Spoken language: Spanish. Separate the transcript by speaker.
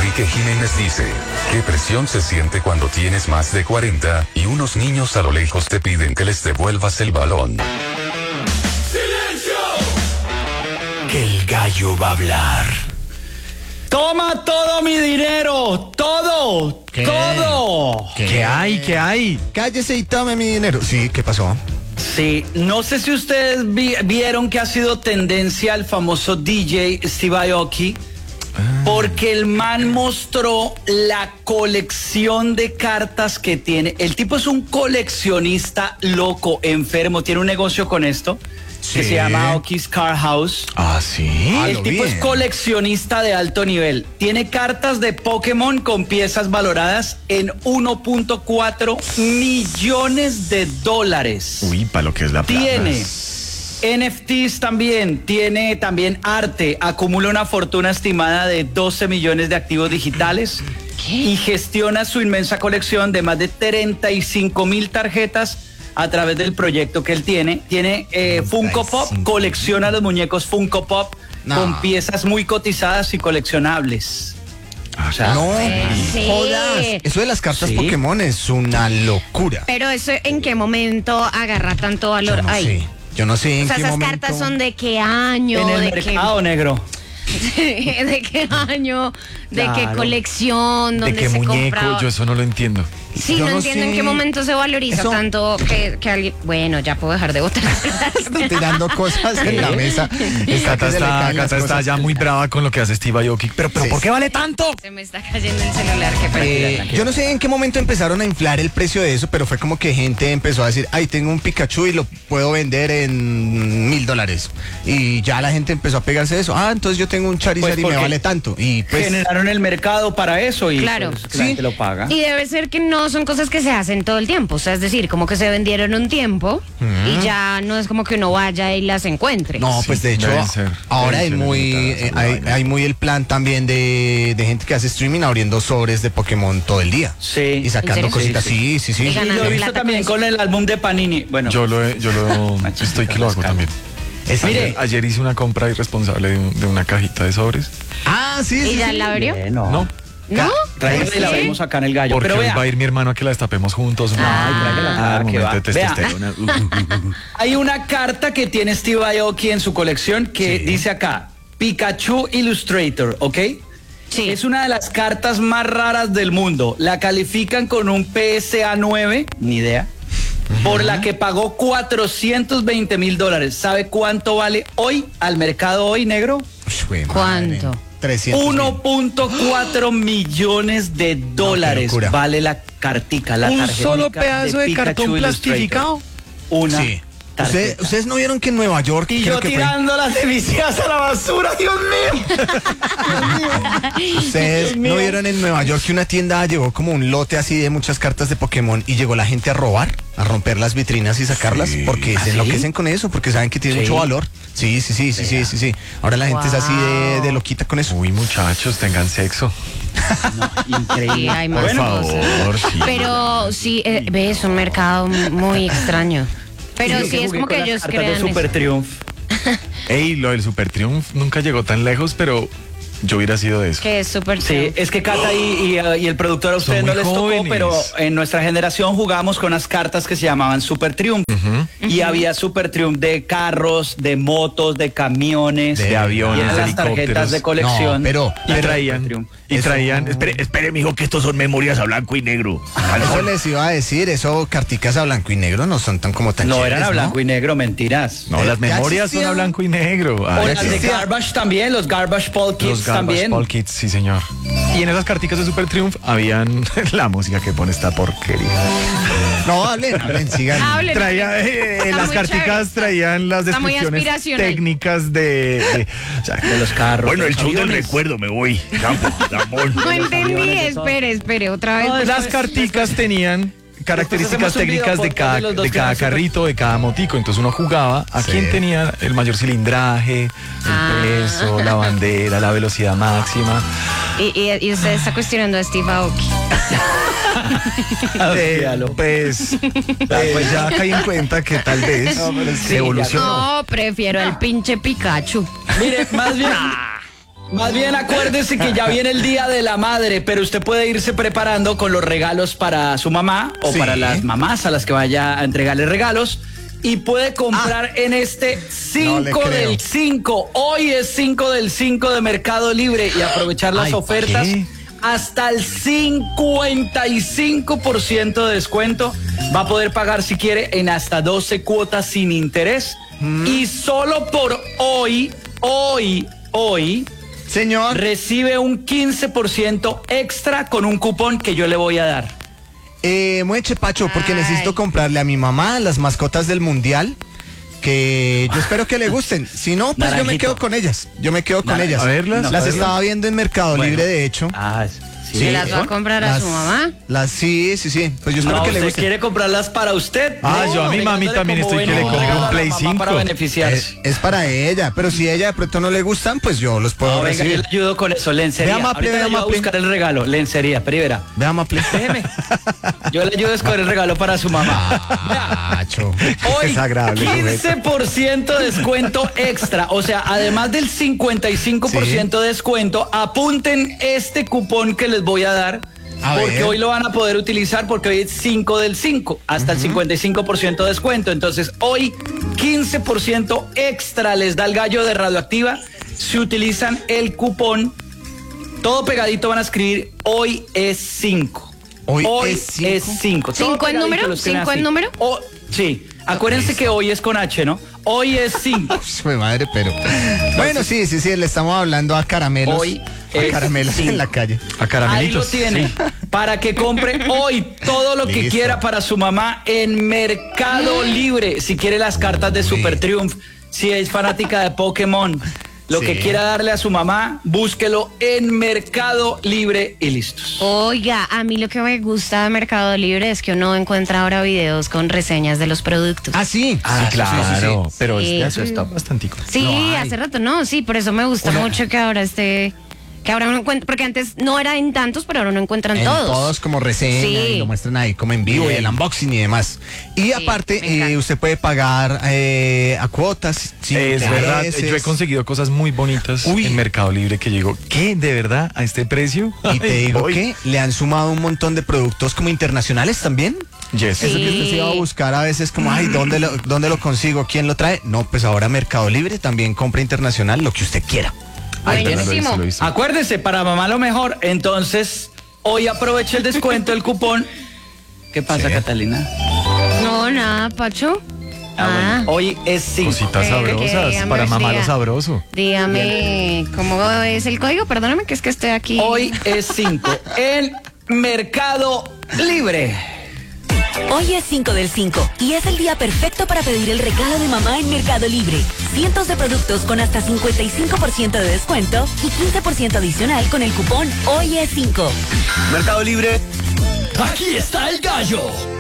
Speaker 1: Enrique Jiménez dice, ¿qué presión se siente cuando tienes más de 40 y unos niños a lo lejos te piden que les devuelvas el balón?
Speaker 2: ¡Silencio!
Speaker 3: Que el gallo va a hablar.
Speaker 4: ¡Toma todo mi dinero! ¡Todo!
Speaker 3: ¿Qué?
Speaker 4: ¡Todo!
Speaker 3: ¿Qué hay? ¿Qué hay?
Speaker 5: Cállese y tome mi dinero. Sí, ¿qué pasó?
Speaker 4: Sí, no sé si ustedes vieron que ha sido tendencia el famoso DJ Steve Aoki, porque el man mostró la colección de cartas que tiene. El tipo es un coleccionista loco, enfermo, tiene un negocio con esto que se llama Aoki's Card House.
Speaker 3: Ah, sí.
Speaker 4: El tipo es coleccionista de alto nivel. Tiene cartas de Pokémon con piezas valoradas en 1.4 millones de dólares.
Speaker 3: Uy, para lo que es la plata.
Speaker 4: Tiene NFTs también, tiene también arte, acumula una fortuna estimada de 12 millones de activos digitales y gestiona su inmensa colección de más de 35,000 tarjetas a través del proyecto que él tiene. Tiene Funko Pop, colecciona los muñecos Funko Pop con piezas muy cotizadas y coleccionables.
Speaker 5: O sea, no,
Speaker 6: sí.
Speaker 5: jodas. Eso de las cartas
Speaker 4: Sí.
Speaker 5: Pokémon es una locura.
Speaker 6: Pero eso, ¿en qué momento agarra tanto valor?
Speaker 5: Yo no
Speaker 6: Ay.
Speaker 5: sé. Yo no sé
Speaker 6: O
Speaker 5: en
Speaker 6: sea,
Speaker 5: qué
Speaker 6: esas
Speaker 5: momento.
Speaker 6: cartas son de qué año,
Speaker 4: En el
Speaker 6: de
Speaker 4: mercado negro.
Speaker 6: qué, de qué año, de qué
Speaker 4: Claro.
Speaker 6: colección,
Speaker 3: ¿De
Speaker 6: dónde
Speaker 3: qué
Speaker 6: se
Speaker 3: muñeco?
Speaker 6: compraba.
Speaker 3: Yo eso no lo entiendo.
Speaker 6: Sí,
Speaker 5: Yo
Speaker 6: no
Speaker 5: no
Speaker 6: entiendo en
Speaker 5: sé.
Speaker 6: qué momento se valoriza
Speaker 5: Eso-
Speaker 6: tanto que alguien... Bueno, ya puedo dejar de votar.
Speaker 5: Están tirando cosas en la mesa.
Speaker 3: Cata está ya muy brava con lo que hace Steve Aoki. Pero
Speaker 5: Sí.
Speaker 3: ¿por qué vale tanto?
Speaker 6: Se me está cayendo el celular, qué pena.
Speaker 5: Yo no sé en qué momento empezaron a inflar el precio de eso, pero fue como que gente empezó a decir, ay, tengo un Pikachu y lo puedo vender en $1,000. Y ya la gente empezó a pegarse de eso. Ah, entonces yo tengo un Charizard
Speaker 4: Pues
Speaker 5: y me
Speaker 4: porque
Speaker 5: vale tanto. Y pues
Speaker 4: Generaron el mercado para eso y
Speaker 6: Claro.
Speaker 4: pues, la gente lo paga.
Speaker 6: Y debe ser que no son cosas que se hacen todo el tiempo, o sea, es decir, como que se vendieron un tiempo y ya no es como que uno vaya y las encuentre.
Speaker 5: no, pues de hecho,
Speaker 3: deben ser
Speaker 5: ahora hay muy,
Speaker 3: limitadas,
Speaker 5: hay muy el plan también de gente que hace streaming abriendo sobres de Pokémon todo el día.
Speaker 4: Sí.
Speaker 5: Y sacando
Speaker 6: ¿En serio?
Speaker 5: cositas. Sí, sí, sí.
Speaker 6: Y
Speaker 4: Y
Speaker 6: ganando
Speaker 4: lo he visto
Speaker 6: plata
Speaker 4: también
Speaker 6: con
Speaker 4: con el álbum de Panini. Bueno,
Speaker 3: Yo lo estoy que lo hago también.
Speaker 4: Mire.
Speaker 3: Ayer hice una compra irresponsable de una cajita de sobres.
Speaker 5: Ah, sí, sí.
Speaker 6: ¿Y ya
Speaker 5: sí.
Speaker 6: la abrió?
Speaker 4: bueno.
Speaker 3: No,
Speaker 6: ¿No?
Speaker 4: Tráigala y la
Speaker 6: ¿Sí?
Speaker 4: vemos acá en el gallo.
Speaker 3: porque
Speaker 4: Pero
Speaker 3: hoy
Speaker 4: vea,
Speaker 3: va a ir mi hermano a que la destapemos juntos.
Speaker 4: Ay, tráigala acá, que
Speaker 3: momento de
Speaker 4: va. Vea.
Speaker 3: testosterona.
Speaker 4: hay una carta que tiene Steve Aoki en su colección que dice acá, Pikachu Illustrator, ¿ok?
Speaker 6: Sí.
Speaker 4: Es una de las cartas más raras del mundo. La califican con un PSA 9, ni idea, por la que pagó $420,000. ¿Sabe cuánto vale hoy al mercado hoy, negro?
Speaker 5: Uy,
Speaker 6: ¿Cuánto?
Speaker 5: madre. 300.
Speaker 4: 1.4 millones de dólares
Speaker 5: locura.
Speaker 4: vale la cartica, la
Speaker 3: ¿Un
Speaker 4: tarjetica
Speaker 3: solo pedazo de
Speaker 4: Pikachu
Speaker 3: cartón
Speaker 4: Illustrator.
Speaker 3: plastificado?
Speaker 4: Una
Speaker 5: Sí.
Speaker 4: tarjeta.
Speaker 5: ¿Ustedes no vieron que en Nueva York
Speaker 4: Y
Speaker 5: creo
Speaker 4: yo
Speaker 5: que fue-
Speaker 4: tirando las delicias a la basura, Dios mío.
Speaker 5: Ustedes no vieron en Nueva York que una tienda llevó como un lote así de muchas cartas de Pokémon y llegó la gente a robar, a romper las vitrinas y sacarlas porque
Speaker 4: ¿Ah,
Speaker 5: se
Speaker 4: sí?
Speaker 5: enloquecen con eso, porque saben que tiene
Speaker 4: Sí.
Speaker 5: mucho valor. Sí, sí, sí, sí, sí, sí, sí. Ahora la gente es así de loquita con eso.
Speaker 3: Uy, muchachos, tengan sexo.
Speaker 4: Increíble.
Speaker 6: Sí, hay más
Speaker 3: Por
Speaker 6: cosas.
Speaker 3: favor, sí.
Speaker 6: Pero sí, ve, es un mercado muy extraño. Pero
Speaker 4: Yo
Speaker 6: sí
Speaker 4: que
Speaker 6: es
Speaker 4: jugué
Speaker 6: como
Speaker 4: con
Speaker 6: que
Speaker 4: las
Speaker 6: ellos
Speaker 4: cartas de
Speaker 6: crean
Speaker 4: Super
Speaker 6: eso.
Speaker 4: Triumph.
Speaker 3: Ey, lo del Super Triumph nunca llegó tan lejos, pero yo hubiera sido de eso.
Speaker 6: Que es súper
Speaker 4: Sí,
Speaker 6: chévere.
Speaker 4: es que Cata y el productor a ustedes no
Speaker 3: muy
Speaker 4: les tocó,
Speaker 3: jóvenes.
Speaker 4: pero en nuestra generación jugábamos con unas cartas que se llamaban Super Triumph. Y había Super Triumph de carros, de motos, de camiones,
Speaker 5: De
Speaker 3: aviones,
Speaker 4: y eran
Speaker 3: de
Speaker 4: las tarjetas
Speaker 3: helicópteros.
Speaker 4: de colección.
Speaker 5: No, pero-
Speaker 3: Y traían,
Speaker 4: Triumph.
Speaker 3: espere, mijo, que estos son memorias a blanco y negro.
Speaker 5: Eso les iba a decir, eso carticas a blanco y negro no son tan como tan
Speaker 4: No
Speaker 5: chéveres,
Speaker 4: eran a blanco y negro, mentiras.
Speaker 3: No, las
Speaker 5: Ya
Speaker 3: memorias son
Speaker 5: existían.
Speaker 3: a blanco y negro.
Speaker 4: O
Speaker 3: Ay,
Speaker 4: las de
Speaker 5: existía.
Speaker 4: Garbage también, los Garbage Paul Kids
Speaker 3: los Garbage
Speaker 4: también.
Speaker 3: Paul Kids, sí señor. Y en esas carticas de Super Triumph habían la música que pone esta porquería.
Speaker 5: No, hablen, sigan.
Speaker 6: Hablen.
Speaker 3: Traía,
Speaker 6: Está
Speaker 3: las
Speaker 6: muy
Speaker 3: carticas
Speaker 6: chévere.
Speaker 3: traían las
Speaker 6: Está muy
Speaker 3: descripciones
Speaker 6: aspiracional.
Speaker 3: técnicas o sea,
Speaker 4: De los carros.
Speaker 3: bueno,
Speaker 4: de
Speaker 3: el
Speaker 4: los
Speaker 3: show del
Speaker 4: aviones.
Speaker 3: recuerdo, me voy.
Speaker 6: No entendí,
Speaker 4: aviones, de todo.
Speaker 6: espere, otra vez. por
Speaker 3: Las
Speaker 6: favor.
Speaker 3: carticas tenían características
Speaker 4: hacemos un video
Speaker 3: técnicas de
Speaker 4: podcast
Speaker 3: cada,
Speaker 4: de los dos
Speaker 3: de cada
Speaker 4: que hacen
Speaker 3: carrito, de cada motico. Entonces uno jugaba a
Speaker 5: Sí.
Speaker 3: quién tenía el mayor cilindraje, el peso, la bandera, la velocidad máxima.
Speaker 6: Y usted está cuestionando a Steve Aoki.
Speaker 4: Dígalo.
Speaker 3: Pues ya caí en cuenta que tal vez
Speaker 4: sí,
Speaker 3: evolucionó.
Speaker 6: No, prefiero al pinche Pikachu.
Speaker 4: Mire, más bien, Más bien acuérdese que ya viene el Día de la Madre, pero usted puede irse preparando con los regalos para su mamá o
Speaker 5: Sí.
Speaker 4: para las mamás a las que vaya a entregarle regalos. Y puede comprar en este
Speaker 5: No le
Speaker 4: 5
Speaker 5: creo.
Speaker 4: del 5. Hoy es 5 del 5 de Mercado Libre y aprovechar las
Speaker 3: Ay,
Speaker 4: ofertas.
Speaker 3: ¿qué?
Speaker 4: Hasta el 55% de descuento. Va a poder pagar si quiere en hasta 12 cuotas sin interés. Y solo por hoy,
Speaker 5: Señor.
Speaker 4: recibe un 15% extra con un cupón que yo le voy a dar.
Speaker 5: Mueche Pacho, porque
Speaker 6: Ay.
Speaker 5: necesito comprarle a mi mamá las mascotas del mundial, que yo espero que le gusten. Si no, pues yo me
Speaker 4: Naranjito.
Speaker 5: quedo con ellas. Yo me quedo con
Speaker 4: Naran-
Speaker 5: ellas.
Speaker 3: a verlas,
Speaker 5: Las
Speaker 3: a verlas.
Speaker 5: estaba viendo en Mercado
Speaker 4: Bueno.
Speaker 5: Libre, de hecho.
Speaker 6: ¿Se las va a comprar a su mamá?
Speaker 5: Sí. Pues yo espero
Speaker 4: No,
Speaker 5: que le
Speaker 4: ¿usted
Speaker 5: gusten.
Speaker 4: quiere comprarlas para usted?
Speaker 3: Ah,
Speaker 4: No,
Speaker 3: yo a mi mami
Speaker 4: regándole
Speaker 3: también
Speaker 4: como
Speaker 3: estoy que le
Speaker 4: regalo
Speaker 3: compre un
Speaker 4: a la
Speaker 3: Play
Speaker 4: mamá
Speaker 3: 5.
Speaker 4: Para beneficiarse.
Speaker 5: Es para ella, pero si a ella de pronto no le gustan, pues yo los puedo
Speaker 4: No, venga, yo
Speaker 5: recibir.
Speaker 4: le ayudo con eso, lencería.
Speaker 5: Vea, Maple,
Speaker 4: Ahorita le
Speaker 5: vea,
Speaker 4: ayudo a
Speaker 5: Maple.
Speaker 4: buscar el regalo, lencería, pero verá.
Speaker 5: Vea, Maple.
Speaker 4: Déjeme. Yo le ayudo a escoger el regalo para su mamá. Vea,
Speaker 5: Pacho.
Speaker 4: hoy
Speaker 3: desagradable,
Speaker 4: 15% de descuento extra. O sea, además del 55% de descuento, apunten este cupón que les voy a dar.
Speaker 5: A
Speaker 4: Porque
Speaker 5: ver.
Speaker 4: hoy lo van a poder utilizar porque hoy es 5 del 5, hasta el 55% de descuento. Entonces, hoy 15% extra les da el gallo de Radioactiva si utilizan el cupón. Todo pegadito van a escribir hoy es 5.
Speaker 5: Hoy es
Speaker 4: 5.
Speaker 6: ¿Cinco en número? ¿Cinco en número?
Speaker 4: Sí. Acuérdense que hoy es con H, ¿no? Hoy es 5.
Speaker 5: Fue madre, pero. Bueno, sí, le estamos hablando a caramelos.
Speaker 4: Hoy
Speaker 5: a
Speaker 4: es
Speaker 5: caramelos
Speaker 4: cinco.
Speaker 5: en la calle.
Speaker 3: A caramelitos.
Speaker 4: Ahí lo tiene.
Speaker 3: Sí.
Speaker 4: Para que compre hoy todo lo que
Speaker 5: Listo.
Speaker 4: quiera para su mamá en Mercado Libre. Si quiere las cartas de Super Triumph, si es fanática de Pokémon, lo
Speaker 5: Sí.
Speaker 4: que quiera darle a su mamá, búsquelo en Mercado Libre y listos.
Speaker 6: Oiga, a mí lo que me gusta de Mercado Libre es que uno encuentra ahora videos con reseñas de los productos.
Speaker 5: Ah, sí.
Speaker 3: Sí, claro.
Speaker 5: sí.
Speaker 3: Pero
Speaker 6: Sí.
Speaker 3: eso está bastantico.
Speaker 6: Sí,
Speaker 5: No hay.
Speaker 6: hace rato no, sí, por eso me gusta mucho que ahora uno encuentre, porque antes no era en tantos, pero ahora uno encuentran
Speaker 5: En todos como reseña
Speaker 6: Sí.
Speaker 5: y lo muestran ahí como en vivo y el unboxing y demás. Y aparte,
Speaker 6: me encanta.
Speaker 5: usted puede pagar a cuotas. sin
Speaker 3: Es verdad,
Speaker 5: intereses.
Speaker 3: yo he conseguido cosas muy bonitas
Speaker 5: Uy.
Speaker 3: en Mercado Libre que yo digo, ¿qué? ¿De verdad? ¿A este precio?
Speaker 5: Y te
Speaker 3: Ay,
Speaker 5: digo
Speaker 3: voy.
Speaker 5: que le han sumado un montón de productos como internacionales también.
Speaker 3: Yes.
Speaker 6: Sí.
Speaker 5: Eso que usted se iba a buscar a veces como, ay, ¿dónde lo consigo? ¿Quién lo trae? No, pues ahora Mercado Libre también compra internacional lo que usted quiera.
Speaker 3: Ay,
Speaker 6: Buenísimo.
Speaker 3: lo hice, lo hice.
Speaker 4: Acuérdese, para mamá lo mejor. Entonces, hoy aproveche el descuento, el cupón. ¿Qué pasa,
Speaker 5: Sí.
Speaker 4: Catalina?
Speaker 6: No, nada, Pacho.
Speaker 4: Bueno, hoy es 5.
Speaker 3: Cositas sabrosas,
Speaker 6: dígame,
Speaker 3: para mamá lo
Speaker 6: diga.
Speaker 3: sabroso.
Speaker 6: Dígame, ¿cómo es el código? Perdóname que es que estoy aquí.
Speaker 4: Hoy es 5 en Mercado Libre.
Speaker 7: Hoy es 5 del 5 y es el día perfecto para pedir el regalo de mamá en Mercado Libre. Cientos de productos con hasta 55% de descuento y 15% adicional con el cupón Hoy es 5.
Speaker 2: Mercado Libre. Aquí está el gallo.